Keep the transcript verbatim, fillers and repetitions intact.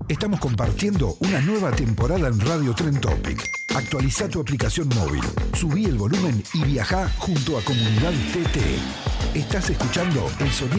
Estamos compartiendo una nueva temporada en Radio Trend Topic. Actualiza tu aplicación móvil, subí el volumen y viajá junto a Comunidad T T. Estás escuchando el sonido